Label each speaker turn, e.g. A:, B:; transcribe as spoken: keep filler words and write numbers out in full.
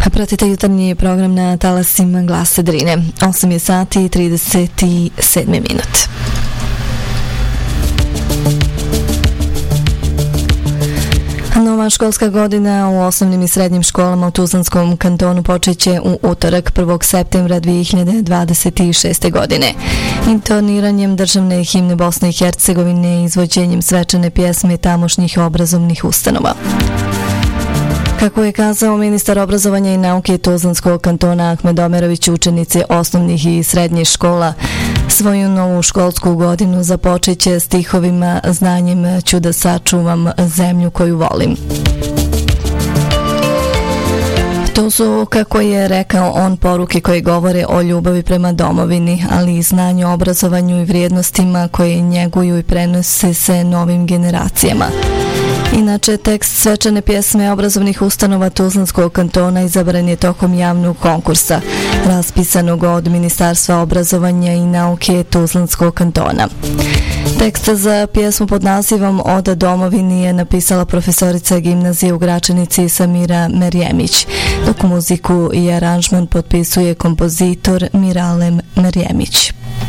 A: Pratite jutarnji program na talasima Glasa Drine. osam je sati i trideset sedam minut. Nova školska godina u osnovnim i srednjim školama u Tuzlanskom kantonu počeće u utorak prvog septembra dvije hiljade dvadeset šeste. godine. Intoniranjem državne himne Bosne i Hercegovine i izvođenjem svečane pjesme tamošnjih obrazovnih ustanova. Kako je kazao ministar obrazovanja i nauke Tuzlanskog kantona Ahmed Omerović, učenici osnovnih i srednjih škola svoju novu školsku godinu započeće stihovima "Znanjem ću da sačuvam zemlju koju volim". To su, kako je rekao on, poruke koje govore o ljubavi prema domovini, ali i znanju, obrazovanju i vrijednostima koje njeguju i prenose se novim generacijama. Inače, tekst svečane pjesme obrazovnih ustanova Tuzlanskog kantona izabran je tokom javnog konkursa, raspisanog od Ministarstva obrazovanja i nauke Tuzlanskog kantona. Tekst za pjesmu pod nazivom "Oda domovini" je napisala profesorica gimnazije u Gračanici Samira Merjemić, dok muziku i aranžman potpisuje kompozitor Miralem Merjemić.